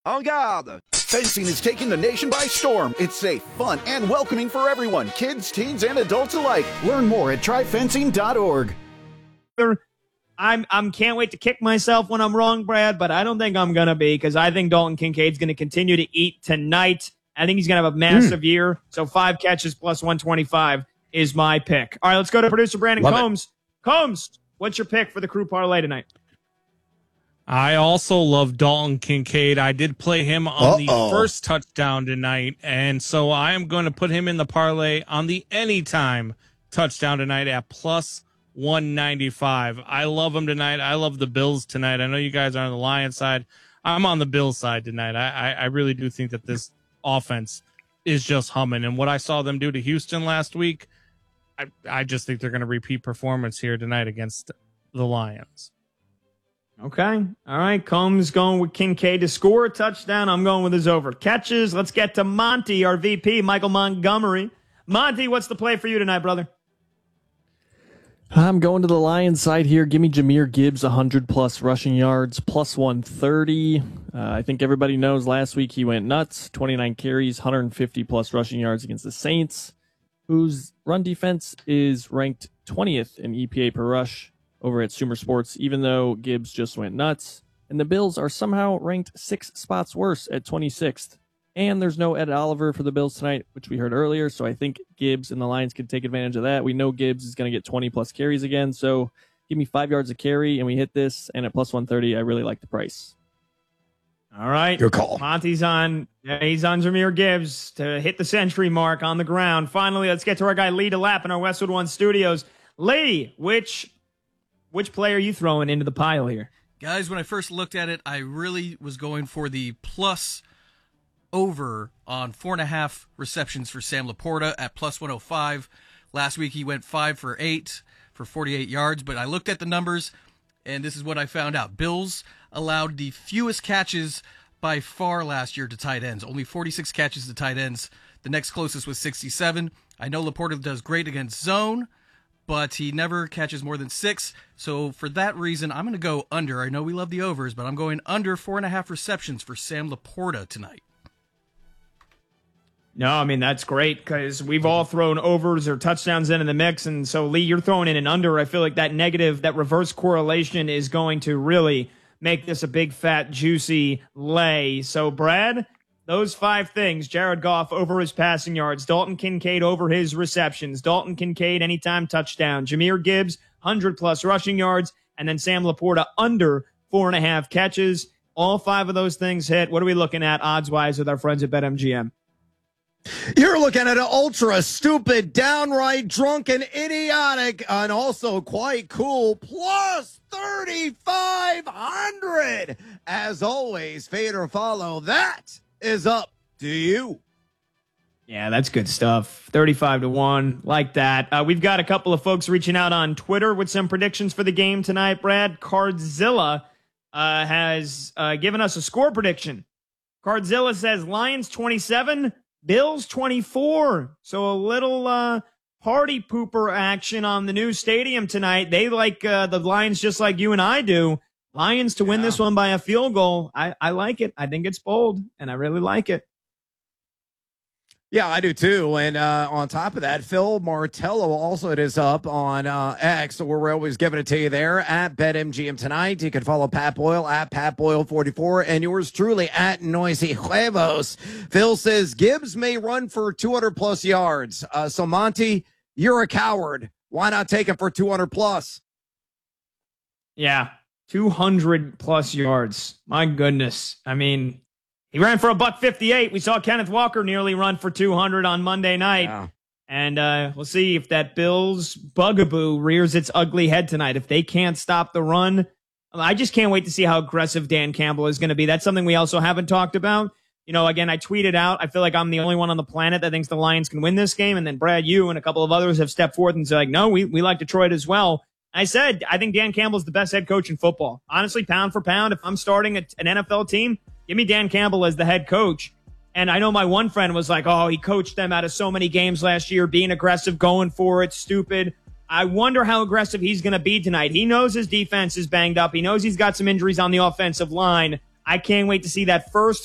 En garde! Fencing is taking the nation by storm. It's safe, fun, and welcoming for everyone, kids, teens, and adults alike. Learn more at tryfencing.org. I'm can't wait to kick myself when I'm wrong, Brad, but I don't think I'm going to be, because I think Dalton Kincaid's going to continue to eat tonight. I think he's going to have a massive year. So 5 catches plus 125 is my pick. All right, let's go to producer Brandon Combs. Combs, what's your pick for the crew parlay tonight? I also love Dalton Kincaid. I did play him on the first touchdown tonight, and so I am going to put him in the parlay on the anytime touchdown tonight at plus 195. I love him tonight. I love the Bills tonight. I know you guys are on the Lions side. I'm on the Bills side tonight. I really do think that this offense is just humming, and what I saw them do to Houston last week, I just think they're going to repeat performance here tonight against the Lions. Okay. All right. Combs going with Kincaid to score a touchdown. I'm going with his over. Catches. Let's get to Monty, our VP, Michael Montgomery. Monty, what's the play for you tonight, brother? I'm going to the Lions side here. Give me Jahmyr Gibbs, 100-plus rushing yards, plus 130. I think everybody knows last week he went nuts. 29 carries, 150-plus rushing yards against the Saints, whose run defense is ranked 20th in EPA per rush over at Sumer Sports, even though Gibbs just went nuts. And the Bills are somehow ranked 6 spots worse at 26th. And there's no Ed Oliver for the Bills tonight, which we heard earlier, so I think Gibbs and the Lions can take advantage of that. We know Gibbs is going to get 20-plus carries again, so give me 5 yards a carry, and we hit this, and at plus 130, I really like the price. All right. Your call. Monty's on. He's on Jahmyr Gibbs to hit the century mark on the ground. Finally, let's get to our guy Lee DeLapp in our Westwood One studios. Lee, which play are you throwing into the pile here? Guys, when I first looked at it, I really was going for the plus over on 4.5 receptions for Sam Laporta at plus 105. Last week he went 5 for 8 for 48 yards, but I looked at the numbers, and this is what I found out. Bills allowed the fewest catches by far last year to tight ends. Only 46 catches to tight ends. The next closest was 67. I know Laporta does great against zone, but he never catches more than 6. So for that reason, I'm going to go under. I know we love the overs, but I'm going under 4.5 receptions for Sam Laporta tonight. No, I mean, that's great because we've all thrown overs or touchdowns in the mix. And so, Lee, you're throwing in an under. I feel like that negative, that reverse correlation is going to really make this a big, fat, juicy lay. So, Brad, those 5 things: Jared Goff over his passing yards, Dalton Kincaid over his receptions, Dalton Kincaid anytime touchdown, Jahmyr Gibbs 100-plus rushing yards, and then Sam Laporta under 4.5 catches. All 5 of those things hit. What are we looking at odds-wise with our friends at BetMGM? You're looking at an ultra stupid, downright drunken, idiotic, and also quite cool plus 3,500. As always, fade or follow. That is up to you. Yeah, that's good stuff. 35-1, like that. We've got a couple of folks reaching out on Twitter with some predictions for the game tonight. Brad, Cardzilla has given us a score prediction. Cardzilla says Lions 27, Bills 24. So a little party pooper action on the new stadium tonight. They like the Lions just like you and I do. Lions to win this one by a field goal. I like it. I think it's bold, and I really like it. Yeah, I do too. And on top of that, Phil Martello also it is up on X, so we're always giving it to you there at BetMGM tonight. You can follow Pat Boyle at Pat Boyle44 and yours truly at Noisy Huevos. Phil says Gibbs may run for 200-plus yards. So, Monty, you're a coward. Why not take him for 200-plus? Yeah, 200-plus yards. My goodness. I mean, he ran for $158. We saw Kenneth Walker nearly run for 200 on Monday night. Yeah. And we'll see if that Bills bugaboo rears its ugly head tonight. If they can't stop the run, I just can't wait to see how aggressive Dan Campbell is going to be. That's something we also haven't talked about. You know, again, I tweeted out, I feel like I'm the only one on the planet that thinks the Lions can win this game. And then Brad, you and a couple of others have stepped forth and said, like, no, we like Detroit as well. I said, I think Dan Campbell's the best head coach in football. Honestly, pound for pound, if I'm starting an NFL team, give me Dan Campbell as the head coach. And I know my one friend was like, oh, he coached them out of so many games last year, being aggressive, going for it, stupid. I wonder how aggressive he's going to be tonight. He knows his defense is banged up. He knows he's got some injuries on the offensive line. I can't wait to see that first